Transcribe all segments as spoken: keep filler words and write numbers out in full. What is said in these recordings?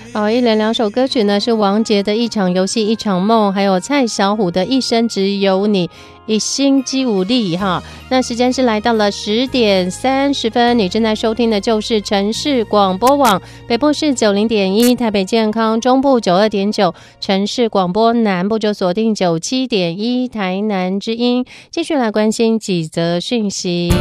哦，一连两首歌曲呢，是王杰的《一场游戏一场梦》，还有蔡小虎的《一生只有你》。一心肌无力哈，那时间是来到了十点三十分，你正在收听的就是城市广播网，北部是九零点一，台北健康，中部九二点九，城市广播南部就锁定九七点一，台南之音。继续来关心几则讯息。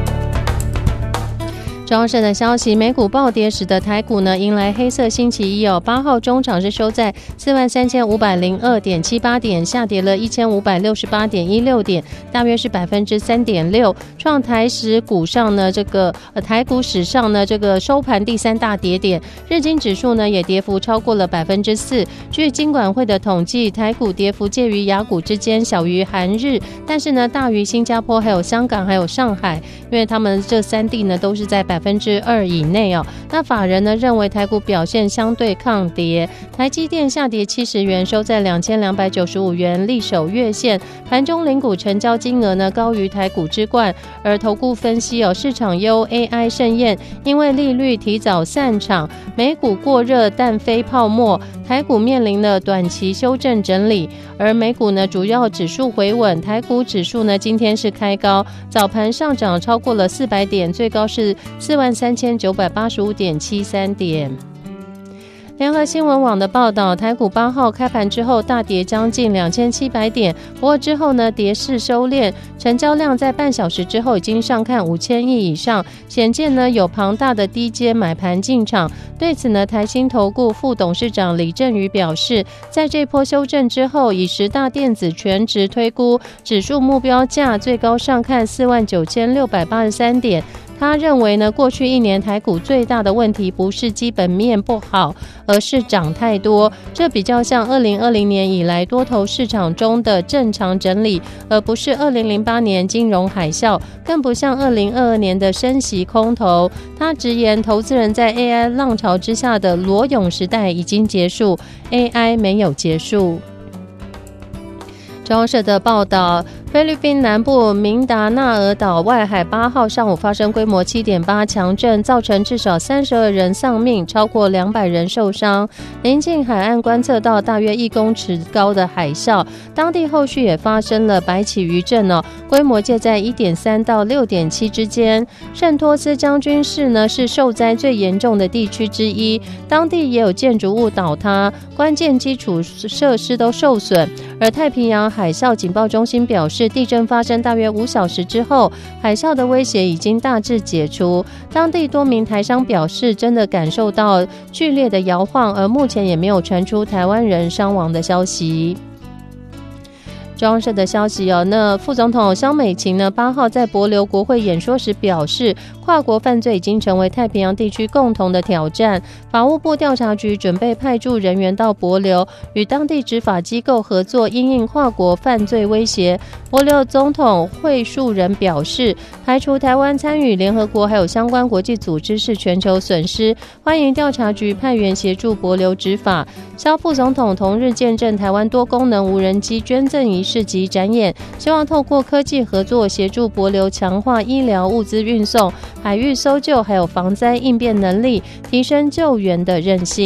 中央社的消息，美股暴跌使得台股呢迎来黑色星期一哦。八号中场是收在四万三千五百零二点七八点，下跌了一千五百六十八点一六点，大约是百分之三点六，创台史股上呢这个呃台股史上呢这个收盘第三大跌点。日经指数呢也跌幅超过了百分之四。据金管会的统计，台股跌幅介于亚股之间，小于韩日，但是呢大于新加坡、还有香港、还有上海，因为他们这三地呢都是在百分之二以内哦。那法人呢认为台股表现相对抗跌，台积电下跌七十元，收在两千两百九十五元，力守月线。盘中零股成交金额呢高于台股之冠，而投顾分析哦，市场优 A I 盛宴，因为利率提早散场，美股过热但非泡沫，台股面临了短期修正整理，而美股呢主要指数回稳，台股指数呢今天是开高，早盘上涨超过了四百点，最高是四万三千九百八十五点七三点。联合新闻网的报道，台股八号开盘之后大跌将近两千七百点，不过之后呢跌势收敛，成交量在半小时之后已经上看五千亿以上，显见呢有庞大的低阶买盘进场。对此呢，台新投顾副董事长李振宇表示，在这波修正之后，以十大电子全值推估，指数目标价最高上看四万九千六百八十三点。他认为呢，过去一年台股最大的问题不是基本面不好，而是涨太多，这比较像二零二零年以来多头市场中的正常整理，而不是二零零八年金融海啸，更不像二零二二年的升息空头。他直言，投资人在 A I 浪潮之下的裸泳时代已经结束， A I 没有结束。中央社的报道，菲律宾南部明达纳尔岛外海八号上午发生规模 七点八 强震，造成至少三十二人丧命，超过两百人受伤。临近海岸观测到大约一公尺高的海啸，当地后续也发生了白起余震哦，规模介在 一点三 到 六点七 之间。圣托斯将军市呢是受灾最严重的地区之一，当地也有建筑物倒塌，关键基础设施都受损。而太平洋海啸警报中心表示，地震发生大约五小时之后，海啸的威胁已经大致解除。当地多名台商表示，真的感受到剧烈的摇晃，而目前也没有传出台湾人伤亡的消息。中央社的消息哦，那副总统萧美琴呢，八号在帛琉国会演说时表示，跨国犯罪已经成为太平洋地区共同的挑战。法务部调查局准备派驻人员到帛琉，与当地执法机构合作，因应跨国犯罪威胁。帛琉总统惠恕仁表示，排除台湾参与联合国还有相关国际组织是全球损失，欢迎调查局派员协助帛琉执法。萧副总统同日见证台湾多功能无人机捐赠仪式及展演，希望透过科技合作，协助帛琉强化医疗物资运送、海域搜救还有防灾应变能力，提升救援的韧性。